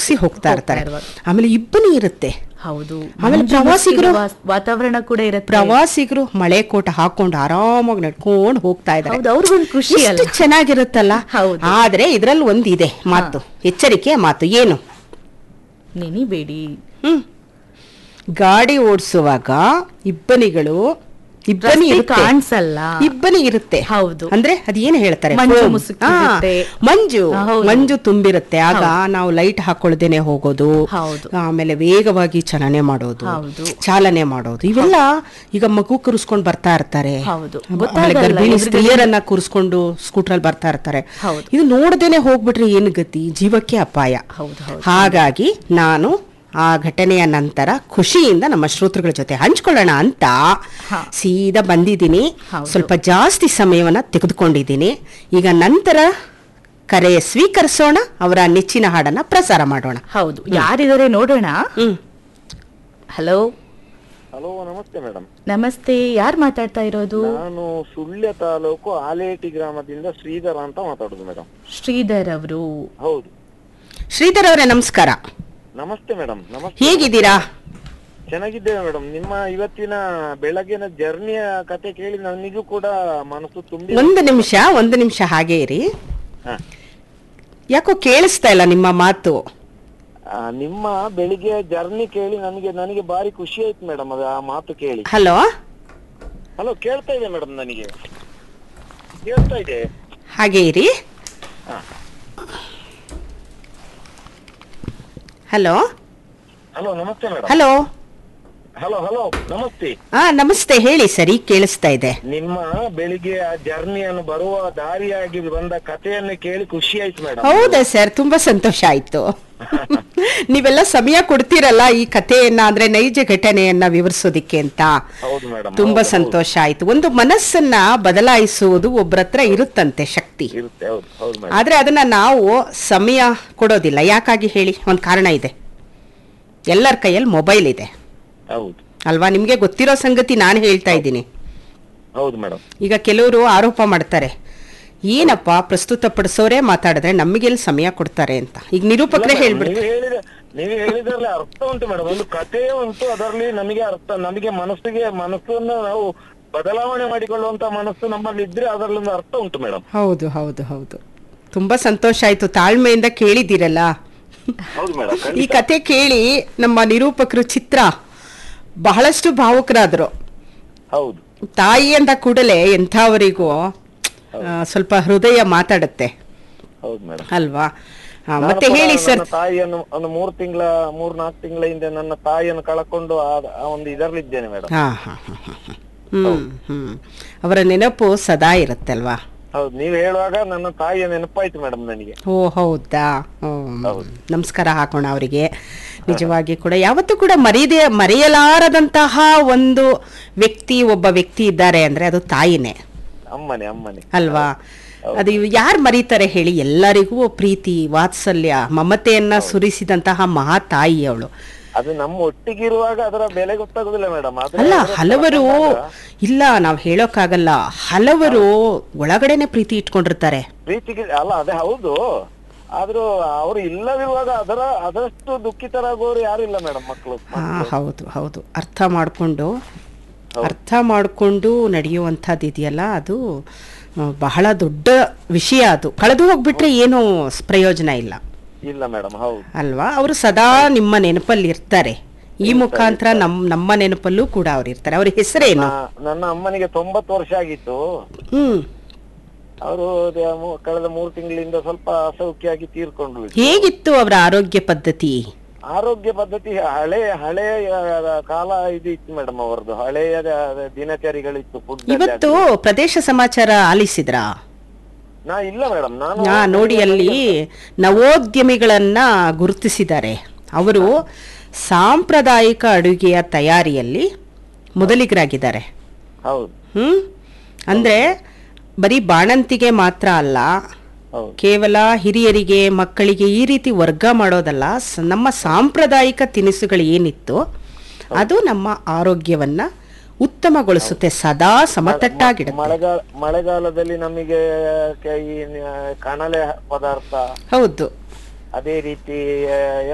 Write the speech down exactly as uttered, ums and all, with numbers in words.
ಮುಗಿಸಿ ಹೋಗ್ತಾ ಇರ್ತಾರೆ. ಆಮೇಲೆ ಇಬ್ಬನಿ ಇರುತ್ತೆ. ಹೌದು. ಆಮೇಲೆ ಪ್ರವಾಸಿಗರು ವಾತಾವರಣ ಕೂಡ ಇರುತ್ತೆ. ಪ್ರವಾಸಿಗರು ಮಳೆ ಕೋಟ ಹಾಕೊಂಡು ಆರಾಮಾಗಿ ನಡ್ಕೊಂಡು ಹೋಗ್ತಾ ಇದ್ದಾರೆ. ಅವ್ರಿಗೊಂದು ಖುಷಿ ಅಲ್ಲ, ಚೆನ್ನಾಗಿರುತ್ತಲ್ಲ. ಆದ್ರೆ ಇದ್ರಲ್ಲಿ ಒಂದಿದೆ ಮಾತು, ಎಚ್ಚರಿಕೆ ಮಾತು. ಏನು? ನೆನಿಬೇಡಿ. ಹ್ಮ್ ಗಾಡಿ ಓಡಿಸುವಾಗ ಇಬ್ಬನಿಗಳು ಇಬ್ಬನಿ ಕಾಣಿಸಲ್ಲ, ಇಬ್ಬನಿ ಇರುತ್ತೆ. ಹೌದು. ಅಂದ್ರೆ ಅದೇನು ಹೇಳ್ತಾರೆ, ಮಂಜು ಮಂಜು ತುಂಬಿರುತ್ತೆ. ಆಗ ನಾವು ಲೈಟ್ ಹಾಕೊಳ್ದೇನೆ ಹೋಗೋದು, ಆಮೇಲೆ ವೇಗವಾಗಿ ಚಲನೆ ಮಾಡೋದು, ಚಾಲನೆ ಮಾಡೋದು, ಇವೆಲ್ಲ ಈಗ ಮಗು ಕೂರಿಸ್ಕೊಂಡು ಬರ್ತಾ ಇರ್ತಾರೆ. ಗರ್ಭಿಣಿ ಸ್ತ್ರೀಯರನ್ನ ಕೂರಿಸ್ಕೊಂಡು ಸ್ಕೂಟರ್ ಬರ್ತಾ ಇರ್ತಾರೆ. ಇದು ನೋಡದೇನೆ ಹೋಗ್ಬಿಟ್ರೆ ಏನು ಗತಿ, ಜೀವಕ್ಕೆ ಅಪಾಯ. ಹಾಗಾಗಿ ನಾನು ಆ ಘಟನೆಯ ನಂತರ ಖುಷಿಯಿಂದ ನಮ್ಮ ಶ್ರೋತೃಗಳ ಜೊತೆ ಹಂಚ್ಕೊಳ್ಳೋಣ ಅಂತ ಸೀದಾ ಬಂದಿದ್ದೀನಿ. ಸ್ವಲ್ಪ ಜಾಸ್ತಿ ಸಮಯವನ್ನ ತೆಗೆದುಕೊಂಡಿದ್ದೀನಿ. ಈಗ ನಂತರ ಕರೆ ಸ್ವೀಕರಿಸೋಣ, ಅವರ ನೆಚ್ಚಿನ ಹಾಡನ್ನ ಪ್ರಸಾರ ಮಾಡೋಣ. ಹೌದು, ಯಾರಿದ್ದಾರೆ ನೋಡೋಣ. ಹ್ಮ್ ಹಲೋ. ಹಲೋ, ನಮಸ್ತೆ ಮೇಡಮ್. ನಮಸ್ತೆ, ಯಾರು ಮಾತಾಡ್ತಾ ಇರೋದು? ನಾನು ಸುಳ್ಯ ತಾಲೂಕು ಆಲೇಟಿ ಗ್ರಾಮದಿಂದ ಶ್ರೀಧರ್ ಅಂತ ಮಾತಾಡೋದು ಮೇಡಮ್. ಶ್ರೀಧರ್ ಅವರು? ಹೌದು. ಶ್ರೀಧರ್ ಅವರೇ ನಮಸ್ಕಾರ. ನಮಸ್ತೆ ಮೇಡಮ್. ನಮಸ್ತೆ. ಹೇಗಿದ್ದೀರಾ? ಚೆನ್ನಾಗಿದ್ದೇವೆ ಮೇಡಮ್. ನಿಮ್ಮ ಇವತ್ತಿನ ಬೆಳಗಿನ ಜರ್ನಿಯ ಕತೆ ಕೇಳಿ ನನಗೂ ಕೂಡ ಮನಸ್ಸು ತುಂಬಿ. ಒಂದು ನಿಮಿಷ ಒಂದು ನಿಮಿಷ ಹಾಗೆ ಇರಿ. ಯಾಕೋ ಕೇಳಿಸ್ತಾ ಇಲ್ಲ ನಿಮ್ಮ ಮಾತು. ನಿಮ್ಮ ಬೆಳಿಗ್ಗೆ ಜರ್ನಿ ಕೇಳಿ ನನಗೆ ನನಗೆ ಬಾರಿ ಖುಷಿ ಆಯ್ತು ಮೇಡಮ್, ಅದು ಆ ಮಾತು ಕೇಳಿ. ಹಲೋ ಹಲೋ, ಕೇಳ್ತಾ ಇದೆ ಮೇಡಮ್, ನನಗೆ ಕೇಳ್ತಾ ಇದೆ. ಹಾಗೆ ಇರಿ. ಹಲೋ ಹಲೋ, ನಮಸ್ತೆ ಮೇಡಮ್. ಹಲೋ ಹಲೋ ಹಲೋ, ನಮಸ್ತೆ. ಹಾ ನಮಸ್ತೆ, ಹೇಳಿ. ಸರಿ ಕೇಳಿಸ್ತಾ ಇದೆ. ನಿಮ್ಮ ಬೆಳಿಗ್ಗೆ ಆ ಜರ್ನಿಯನ್ನು ಬರುವ ದಾರಿಯಾಗಿ ಬಂದ ಕಥೆಯನ್ನು ಕೇಳಿ ಖುಷಿ ಆಯ್ತು ಮೇಡಮ್. ಹೌದಾ ಸರ್, ತುಂಬಾ ಸಂತೋಷ ಆಯ್ತು. ನೀವೆಲ್ಲ ಸಮಯ ಕೊಡ್ತೀರಲ್ಲ ಈ ಕಥೆಯನ್ನ, ಅಂದ್ರೆ ನೈಜ ಘಟನೆಯನ್ನ ವಿವರಿಸೋದಿಕ್ಕೆ ಅಂತ. ಹೌದು ಮೇಡಮ್, ತುಂಬಾ ಸಂತೋಷ ಆಯ್ತು. ಒಂದು ಮನಸ್ಸನ್ನ ಬದಲಾಯಿಸುವುದು ಒಬ್ಬರ ಹತ್ರ ಇರುತ್ತಂತೆ ಶಕ್ತಿ, ಆದ್ರೆ ಅದನ್ನ ನಾವು ಸಮಯ ಕೊಡೋದಿಲ್ಲ. ಯಾಕಾಗಿ ಹೇಳಿ? ಒಂದು ಕಾರಣ ಇದೆ. ಎಲ್ಲರ ಕೈಯಲ್ಲಿ ಮೊಬೈಲ್ ಇದೆ. ಹೌದು ಅಲ್ವಾ? ನಿಮ್ಗೆ ಗೊತ್ತಿರೋ ಸಂಗತಿ ನಾನು ಹೇಳ್ತಾ ಇದ್ದೀನಿ. ಹೌದು ಮೇಡಮ್. ಈಗ ಕೆಲವರು ಆರೋಪ ಮಾಡ್ತಾರೆ, ಏನಪ್ಪ ಪ್ರಸ್ತುತ ಪಡಿಸೋರೇ ಮಾತಾಡಿದ್ರೆ ನಮಗೆಲ್ಲಿ ಸಮಯ ಕೊಡ್ತಾರೆ ಅಂತ. ಈಗ ನಿರೂಪಕರೇ ಹೇಳ್ಬಿಡ್ತಾರೆ. ನೀವು ಹೇಳಿದ್ರಲ್ಲಿ ಅರ್ಥ ಉಂಟು ಮೇಡಮ್, ಒಂದು ಕಥೆ ಉಂಟು, ಅದರಲ್ಲಿ ನಮಗೆ ಅರ್ಥ, ನಮಗೆ ಮನಸ್ಸಿಗೆ ಮನಸ್ಸನ್ನು ನಾವು ಬದಲಾವಣೆ ಮಾಡಿಕೊಳ್ಳುವಂತ ಮನಸ್ಸು ನಮ್ಮಲ್ಲಿ ಇದ್ರೆ ಅದರಲ್ಲಿ ಒಂದು ಅರ್ಥ ಉಂಟು ಮೇಡಮ್. ಹೌದು ಹೌದು ಹೌದು, ತುಂಬಾ ಸಂತೋಷ ಆಯ್ತು. ತಾಳ್ಮೆಯಿಂದ ಕೇಳಿದ್ದೀರಲ್ಲ. ಈ ಕತೆ ಕೇಳಿ ನಮ್ಮ ನಿರೂಪಕರು ಚಿತ್ರ ಬಹಳಷ್ಟು ಭಾವುಕರಾದ್ರು. ಹೌದು, ತಾಯಿ ಅಂತ ಕೂಡಲೇ ಎಂಥವರಿಗೂ ಸ್ವಲ್ಪ ಹೃದಯ ಮಾತಾಡುತ್ತೆ. ಹೌದು ಮೇಡಮ್, ಅಲ್ವಾ? ಮತ್ತೆ ಹೇಳಿ ಸರ್. ತಾಯಿಯನ್ನು ಒಂದು ಮೂರ್ ತಿಂಗಳ ಮೂರ್ ನಾಲ್ಕು ತಿಂಗಳ ಹಿಂದೆ ನನ್ನ ತಾಯಿಯನ್ನು ಕಳ್ಕೊಂಡು ಆ ಒಂದು ಇದರಲ್ಲಿದ್ದೇನೆ ಮೇಡಮ್. ಹಾ ಹಾ ಹ್ಮ್ ಹ್ಮ್ ಅವರ ನೆನಪು ಸದಾ ಇರುತ್ತಲ್ವಾ? ಹೌದು, ನೀವು ಹೇಳುವಾಗ ನನ್ನ ತಾಯಿಯ ನೆನಪಾಯ್ತು ಮೇಡಮ್ ನನಗೆ. ಓ ಹೌದಾ? ನಮಸ್ಕಾರ ಹಾಕೋಣ ಅವರಿಗೆ. ನಿಜವಾಗಿ ಕೂಡ ಯಾವತ್ತೂ ಕೂಡ ಮರೆಯದೆ ಮರೆಯಲಾರದಂತಹ ಒಂದು ವ್ಯಕ್ತಿ, ಒಬ್ಬ ವ್ಯಕ್ತಿ ಇದ್ದಾರೆ ಅಂದ್ರೆ ಅದು ತಾಯಿನೇ, ಅಮ್ಮನೇ ಅಮ್ಮನೇ ಅಲ್ವಾ? ಅದು ಯಾರು ಮರೀತಾರೆ ಹೇಳಿ? ಎಲ್ಲರಿಗೂ ಪ್ರೀತಿ, ವಾತ್ಸಲ್ಯ, ಮಮತೆಯನ್ನ ಸುರಿಸಿದಂತಹ ಮಹಾ ತಾಯಿ ಅವಳು. ಅದು ನಮ್ಮ ಒಟ್ಟಿಗಿರುವಾಗ ಅದರ ಬೆಲೆ ಗೊತ್ತಾಗುದಿಲ್ಲ ಮೇಡಮ್. ಅಲ್ಲ, ಹಲವರು ಇಲ್ಲ, ನಾವ್ ಹೇಳೋಕ್ಕಾಗಲ್ಲ, ಹಲವರು ಒಳಗಡೆನೆ ಪ್ರೀತಿ ಇಟ್ಕೊಂಡಿರ್ತಾರೆ. ಪ್ರೀತಿಗೆ ಅಲ್ಲ, ಅದೇ ಹೌದು. ಆದ್ರೂ ಅವರು ಇಲ್ಲವಿರುವಾಗ ಅದರ ಅದಷ್ಟು ದುಃಖಿತರಾಗೋರು ಯಾರಿಲ್ಲ ಮೇಡಮ್, ಮಕ್ಕಳು. ಹಾ ಹೌದು ಹೌದು, ಅರ್ಥ ಮಾಡ್ಕೊಂಡು ಅರ್ಥ ಮಾಡ್ಕೊಂಡು ನಡೆಯುವಂಥದ್ದು ಇದೆಯಲ್ಲ, ಅದು ಬಹಳ ದೊಡ್ಡ ವಿಷಯ. ಅದು ಕಳೆದು ಹೋಗ್ಬಿಟ್ರೆ ಏನೂ ಪ್ರಯೋಜನ ಇಲ್ಲ. ಇಲ್ಲ ಮೇಡಮ್, ಹೌದು ಅಲ್ವಾ? ಅವರು ಸದಾ ನಿಮ್ಮ ನೆನಪಲ್ಲಿ ಇರ್ತಾರೆ. ಈ ಮುಖಾಂತರ ನಮ್ ನಮ್ಮ ನೆನಪಲ್ಲೂ ಕೂಡ ಅವ್ರು ಇರ್ತಾರೆ. ಅವ್ರ ಹೆಸರೇನು? ನನ್ನ ಅಮ್ಮನಿಗೆ ತೊಂಬತ್ತು ವರ್ಷ ಆಗಿತ್ತು. ಹ್ಮ್ ಅವರು ಕಳೆದ ಮೂರು ತಿಂಗಳಿಂದ ಸ್ವಲ್ಪ ಅಸೌಖ್ಯಾಗಿ ತೀರ್ಕೊಂಡು. ಹೇಗಿತ್ತು ಅವರ ಆರೋಗ್ಯ ಪದ್ಧತಿ? ಆರೋಗ್ಯ ಪದ್ಧತಿ ಹಳೆ ಹಳೆಯ ಕಾಲ ಇದು ಇತ್ತು ಮೇಡಮ್, ಅವರದ್ದು ಹಳೆಯ ದಿನಚರಿಗಳಿತ್ತು. ಇವತ್ತು ಪ್ರದೇಶ ಸಮಾಚಾರ ಆಲಿಸಿದ್ರಾ? ನಾ ಇಲ್ಲ ಮೇಡಮ್, ನಾನು ನಾ ನೋಡಿ ಅಲ್ಲಿ ನವೋದ್ಯಮಿಗಳನ್ನ ಗುರುತಿಸಿದ್ದಾರೆ. ಅವರು ಸಾಂಪ್ರದಾಯಿಕ ಅಡುಗೆಯ ತಯಾರಿಯಲ್ಲಿ ಮೊದಲಿಗರಾಗಿದ್ದಾರೆ. ಹೌದು. ಹ್ಮ್ ಅಂದ್ರೆ ಬರೀ ಬಾಣಂತಿಗೆ ಮಾತ್ರ ಅಲ್ಲ, ಕೇವಲ ಹಿರಿಯರಿಗೆ, ಮಕ್ಕಳಿಗೆ ಈ ರೀತಿ ವರ್ಗ ಮಾಡೋದಲ್ಲ. ನಮ್ಮ ಸಾಂಪ್ರದಾಯಿಕ ತಿನಿಸುಗಳು ಏನಿತ್ತು ಅದು ನಮ್ಮ ಆರೋಗ್ಯವನ್ನ ಉತ್ತಮಗೊಳಿಸುತ್ತೆ, ಸದಾ ಸಮತಟ್ಟಾಗಿಡುತ್ತೆ. ಮಳೆಗಾಲ ಮಳೆಗಾಲದಲ್ಲಿ ನಮಗೆ ಈ ಕಣಲೆ ಪದಾರ್ಥ, ಹೌದು, ಅದೇ ರೀತಿ